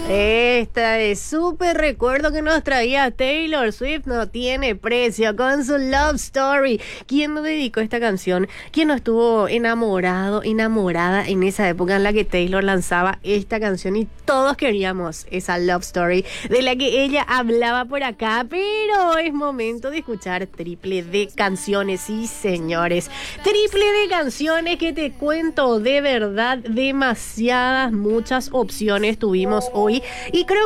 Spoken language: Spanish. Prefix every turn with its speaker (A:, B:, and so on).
A: Esta es súper recuerdo que nos traía Taylor Swift, no tiene precio, con su Love Story. ¿Quién nos dedicó esta canción? ¿Quién no estuvo enamorado, enamorada en esa época en la que Taylor lanzaba esta canción y todos queríamos esa Love Story de la que ella hablaba por acá? Pero es momento de escuchar triple de canciones, sí señores, triple de canciones que te cuento, de verdad, demasiadas, muchas opciones tuvimos hoy y